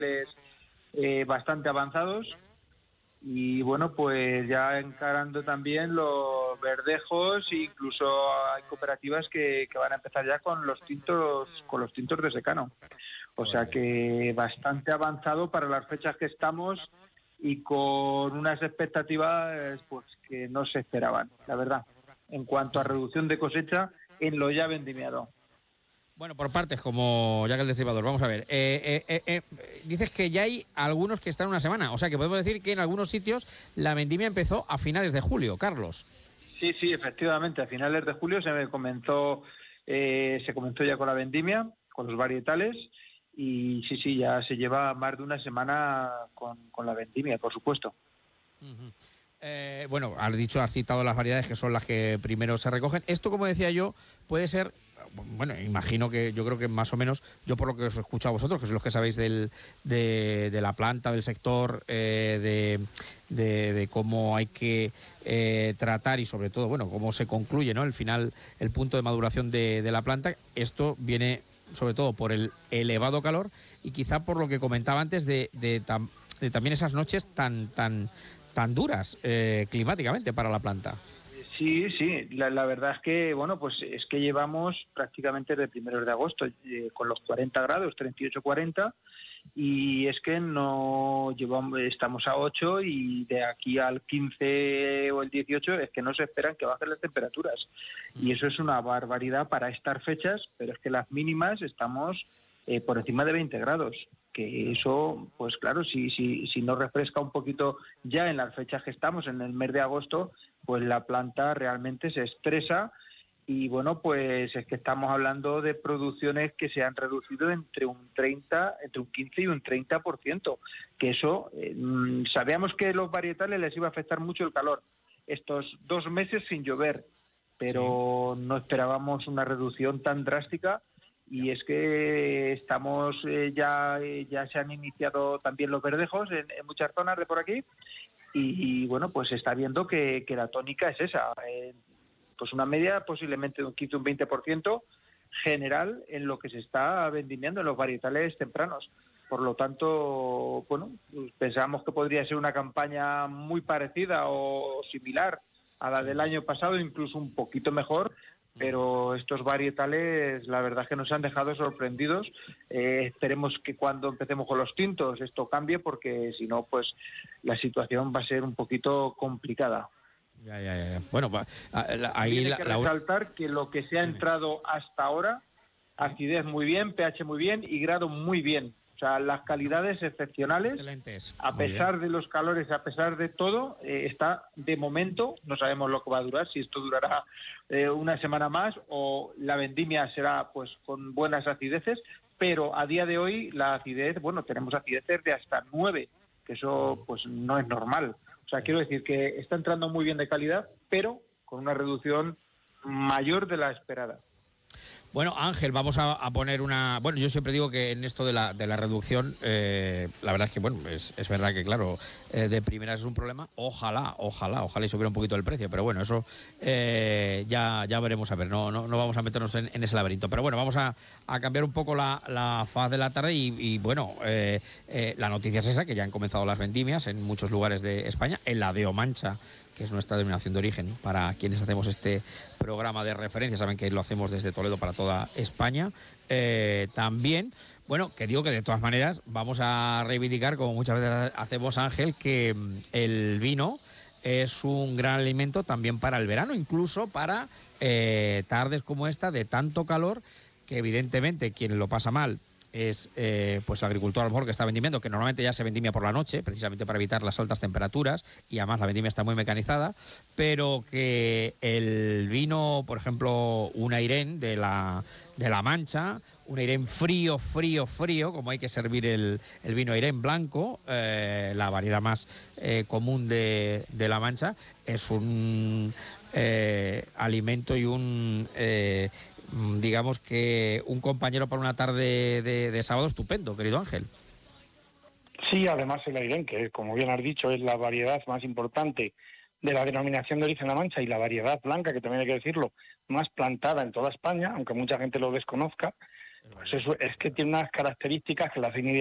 bastante avanzados. Y bueno, pues ya encarando también los verdejos, incluso hay cooperativas que van a empezar ya con los tintos de secano. O sea que bastante avanzado para las fechas que estamos y con unas expectativas pues que no se esperaban, la verdad, en cuanto a reducción de cosecha en lo ya vendimiado. Bueno, por partes, como Jack el Destripador. Vamos a ver. Dices que ya hay algunos que están una semana. O sea, que podemos decir que en algunos sitios la vendimia empezó a finales de julio, Carlos. Sí, efectivamente. A finales de julio se comenzó ya con la vendimia, con los varietales. Y sí, ya se lleva más de una semana con la vendimia, por supuesto. Uh-huh. Bueno, has citado las variedades que son las que primero se recogen. Esto, como decía yo, puede ser, bueno, imagino que yo creo que más o menos, yo por lo que os he escuchado a vosotros, que sois los que sabéis de la planta, del sector, de cómo hay que tratar y sobre todo, bueno, cómo se concluye, ¿no? El final, el punto de maduración de la planta. Esto viene sobre todo por el elevado calor y quizá por lo que comentaba antes de también esas noches tan duras climáticamente para la planta. Sí, la verdad es que, bueno, pues es que llevamos prácticamente desde primeros de agosto con los 40 grados, 38-40, y es que estamos a 8 y de aquí al 15 o el 18 es que no se esperan que bajen las temperaturas. Y eso es una barbaridad para estas fechas, pero es que las mínimas estamos por encima de 20 grados. Que eso, pues claro, si no refresca un poquito ya en las fechas que estamos, en el mes de agosto, pues la planta realmente se estresa y bueno, pues es que estamos hablando de producciones que se han reducido entre un 15 y un 30%, que eso, sabíamos que los varietales les iba a afectar mucho el calor, estos 2 meses sin llover, pero no esperábamos una reducción tan drástica. Y es que estamos ya se han iniciado también los verdejos en muchas zonas de por aquí y bueno, pues se está viendo que la tónica es esa, pues una media posiblemente de un 15 o un 20% general en lo que se está vendimiando en los varietales tempranos. Por lo tanto, bueno, pensamos que podría ser una campaña muy parecida o similar a la del año pasado, incluso un poquito mejor, pero estos varietales la verdad es que nos han dejado sorprendidos. Esperemos que cuando empecemos con los tintos esto cambie, porque si no, pues la situación va a ser un poquito complicada. Ya. Bueno, ahí hay que resaltar que lo que se ha entrado hasta ahora, acidez muy bien, pH muy bien y grado muy bien. O sea, las calidades excepcionales. Excelentes. A pesar de los calores, a pesar de todo, está de momento, no sabemos lo que va a durar, si esto durará una semana más o la vendimia será pues con buenas acideces, pero a día de hoy la acidez, bueno, tenemos acideces de hasta 9, que eso pues no es normal. O sea, quiero decir que está entrando muy bien de calidad, pero con una reducción mayor de la esperada. Bueno, Ángel, vamos a poner una... Bueno, yo siempre digo que en esto de la reducción, la verdad es que, bueno, es verdad que, claro, de primeras es un problema. Ojalá y subiera un poquito el precio, pero bueno, eso ya veremos a ver. No vamos a meternos en ese laberinto. Pero bueno, vamos a cambiar un poco la faz de la tarde y bueno, la noticia es esa, que ya han comenzado las vendimias en muchos lugares de España, en la de Omancha, que es nuestra denominación de origen para quienes hacemos este programa de referencia. Saben que lo hacemos desde Toledo para toda España. También, bueno, que digo que de todas maneras vamos a reivindicar, como muchas veces hacemos, Ángel, que el vino es un gran alimento también para el verano, incluso para tardes como esta de tanto calor, que evidentemente quien lo pasa mal es pues el agricultor a lo mejor que está vendimiando, que normalmente ya se vendimia por la noche, precisamente para evitar las altas temperaturas, y además la vendimia está muy mecanizada, pero que el vino, por ejemplo, un Airén de la Mancha, un Airén frío, como hay que servir el vino Airén blanco, la variedad más común de la Mancha, es un alimento y un... digamos que un compañero para una tarde de sábado estupendo, querido Ángel. Sí, además el Airén, que como bien has dicho es la variedad más importante de la denominación de origen La Mancha y la variedad blanca, que también hay que decirlo, más plantada en toda España, aunque mucha gente lo desconozca, pues eso es que tiene unas características que la hacen